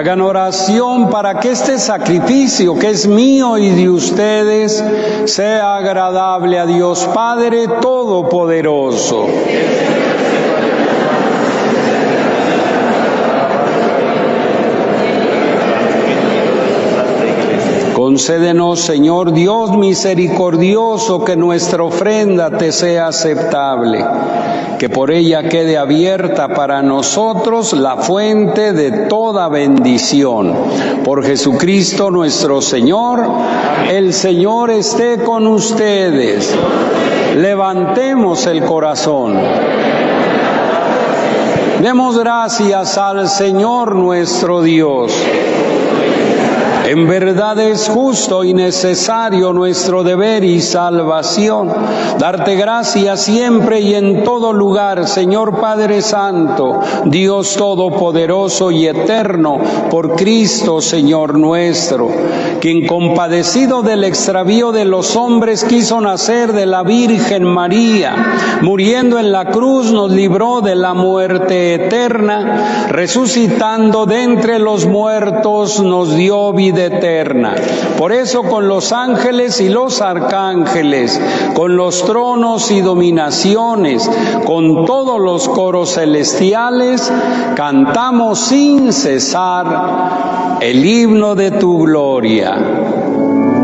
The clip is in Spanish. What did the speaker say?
Hagan oración para que este sacrificio que es mío y de ustedes sea agradable a Dios Padre Todopoderoso. Concédenos, Señor Dios misericordioso, que nuestra ofrenda te sea aceptable, que por ella quede abierta para nosotros la fuente de toda bendición. Por Jesucristo nuestro Señor. El Señor esté con ustedes. Levantemos el corazón. Demos gracias al Señor nuestro Dios. En verdad es justo y necesario nuestro deber y salvación, darte gracias siempre y en todo lugar, Señor Padre Santo, Dios Todopoderoso y Eterno, por Cristo, Señor nuestro, quien compadecido del extravío de los hombres quiso nacer de la Virgen María, muriendo en la cruz nos libró de la muerte eterna, resucitando de entre los muertos nos dio vida eterna. Por eso con los ángeles y los arcángeles, con los tronos y dominaciones, con todos los coros celestiales, cantamos sin cesar el himno de tu gloria.